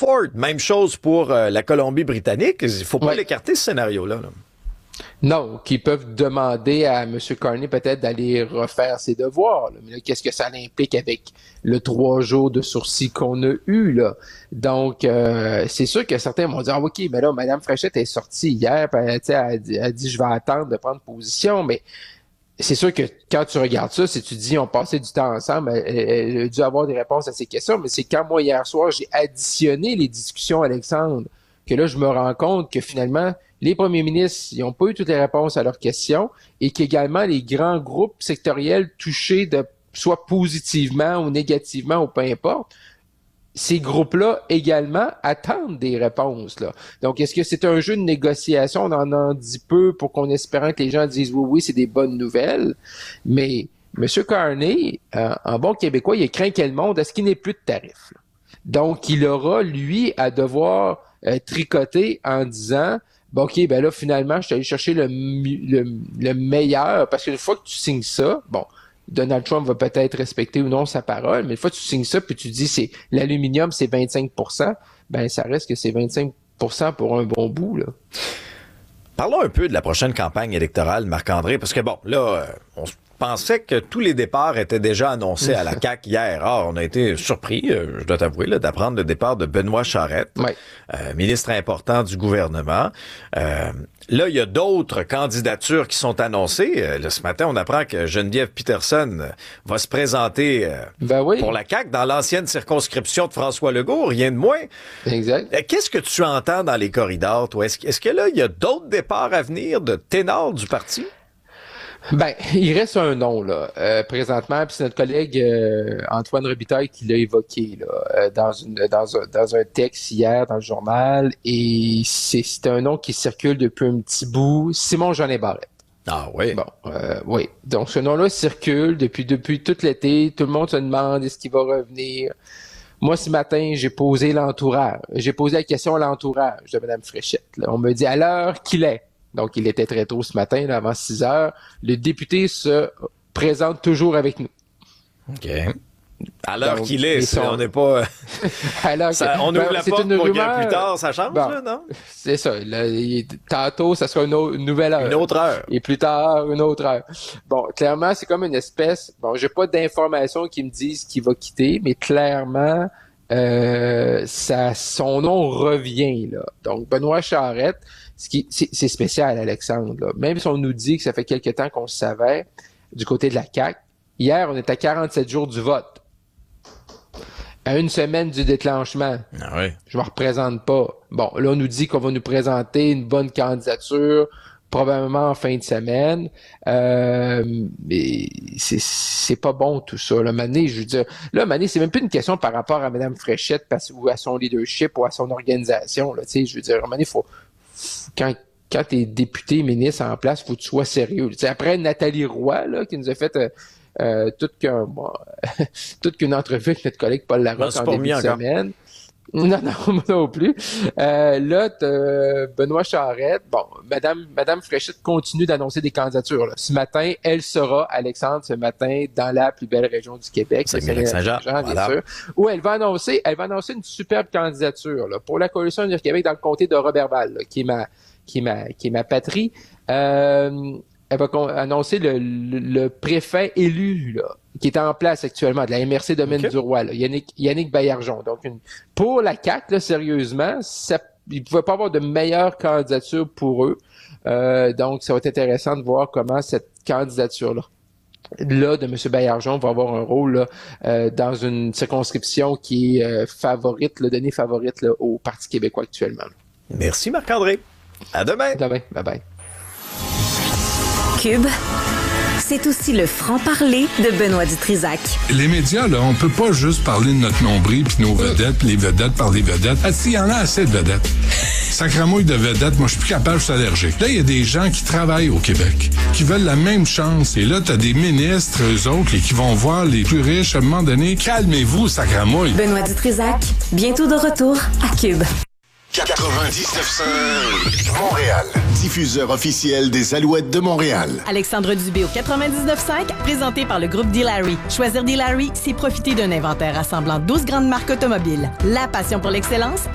Ford. Même chose pour la Colombie-Britannique. Il faut pas Ouais. l'écarter, ce scénario-là. Là. Non, qui peuvent demander à M. Carney peut-être d'aller refaire ses devoirs. Là. Mais là, qu'est-ce que ça implique avec le 3 jours de sursis qu'on a eu, là? Donc, c'est sûr que certains vont dire, ah, OK, mais là, Mme Fréchette est sortie hier, puis elle a dit, je vais attendre de prendre position, mais c'est sûr que quand tu regardes ça, si tu dis, on passait du temps ensemble, elle a dû avoir des réponses à ces questions, mais c'est quand moi, hier soir, j'ai additionné les discussions, Alexandre, que là, je me rends compte que finalement, les premiers ministres, ils n'ont pas eu toutes les réponses à leurs questions et qu'également les grands groupes sectoriels touchés de soit positivement ou négativement ou peu importe, ces groupes-là également attendent des réponses, là. Donc, est-ce que c'est un jeu de négociation? On en dit peu pour qu'on espérant que les gens disent oui, oui, c'est des bonnes nouvelles. Mais M. Carney, en bon québécois, il craint quel monde? Est-ce qu'il n'est plus de tarifs? Là? Donc, il aura, lui, à devoir tricoter en disant bon, OK, ben là, finalement, je suis allé chercher le meilleur, parce qu'une fois que tu signes ça, bon, Donald Trump va peut-être respecter ou non sa parole, mais une fois que tu signes ça, puis tu dis c'est l'aluminium, c'est 25%, ben ça reste que c'est 25% pour un bon bout, là. Parlons un peu de la prochaine campagne électorale, Marc-André, parce que bon, là, on pensait que tous les départs étaient déjà annoncés à la CAQ hier. Ah, on a été surpris, je dois t'avouer, là, d'apprendre le départ de Benoît Charette, Ouais. Ministre important du gouvernement. Là, il y a d'autres candidatures qui sont annoncées. Là, ce matin, on apprend que Geneviève Peterson va se présenter Ben oui. pour la CAQ dans l'ancienne circonscription de François Legault, rien de moins. Exact. Qu'est-ce que tu entends dans les corridors, toi? Est-ce que là, il y a d'autres départs à venir de ténors du parti? Ben, il reste un nom, là, présentement, puis c'est notre collègue Antoine Robitaille qui l'a évoqué, là, dans un texte hier dans le journal, et c'est un nom qui circule depuis un petit bout, Simon-Jeanin Barrette. Ah oui. Bon, oui. Donc, ce nom-là circule depuis tout l'été, tout le monde se demande est-ce qu'il va revenir. Moi, ce matin, j'ai posé la question à l'entourage de Mme Fréchette, là. On me dit à l'heure qu'il est. Donc, il était très tôt ce matin, là, avant 6 heures. Le député se présente toujours avec nous. OK. À l'heure Donc, qu'il est, on n'est pas... Alors, on ouvre la porte pour que plus tard, ça change, bon, là, non? C'est ça. Là, tantôt, ça sera une nouvelle heure. Une autre heure. Et plus tard, une autre heure. Bon, clairement, c'est comme une espèce... Bon, j'ai pas d'informations qui me disent qu'il va quitter, mais clairement, son nom revient, là. Donc, Benoît Charette, c'est spécial, Alexandre, là. Même si on nous dit que ça fait quelque temps qu'on le savait, du côté de la CAQ, hier, on est à 47 jours du vote. À une semaine du déclenchement. Ah oui. Je me représente pas. Bon, là, on nous dit qu'on va nous présenter une bonne candidature, probablement en fin de semaine. Mais c'est pas bon tout ça. Là, Mané, je veux dire, là, Mané, c'est même plus une question par rapport à Mme Fréchette ou à son leadership ou à son organisation. Là, tu sais, je veux dire, Mané, quand t'es député, ministre en place, faut que tu sois sérieux. Tu sais, après Nathalie Roy, là, qui nous a fait toute qu'une entrevue avec notre collègue Paul Larocque en début de semaine. Non, moi non plus. Là, Benoît Charette. Bon, Madame Fréchette continue d'annoncer des candidatures. Là. Ce matin, elle sera, Alexandre, dans la plus belle région du Québec, Saint-Jean, bien voilà. sûr, où elle va annoncer une superbe candidature là, pour la coalition Unir Québec dans le comté de Roberval, là, qui est ma patrie. Elle va annoncer le préfet élu là, qui est en place actuellement de la MRC Domaine du Roi, là, Yannick Baillargeon. Donc, pour la CAQ, là, sérieusement, il ne pouvait pas avoir de meilleure candidature pour eux. Donc, ça va être intéressant de voir comment cette candidature-là de M. Baillargeon va avoir un rôle là, dans une circonscription qui est donnée favorite là, au Parti québécois actuellement. Merci Marc-André. À demain. À demain. Bye-bye. Cube, c'est aussi le franc-parler de Benoît Dutrisac. Les médias, là, on peut pas juste parler de notre nombril puis nos vedettes, puis les vedettes par les vedettes. Il y en a assez de vedettes. Sacramouille de vedettes, moi, je suis plus capable, je suis allergique. Là, il y a des gens qui travaillent au Québec, qui veulent la même chance. Et là, t'as des ministres, eux autres, et qui vont voir les plus riches à un moment donné. Calmez-vous, Sacramouille. Benoît Dutrisac, bientôt de retour à Cube. 99.5 Montréal, diffuseur officiel des Alouettes de Montréal. Alexandre Dubé au 99.5, présenté par le groupe D-Larry. Choisir D-Larry, c'est profiter d'un inventaire rassemblant 12 grandes marques automobiles. La passion pour l'excellence,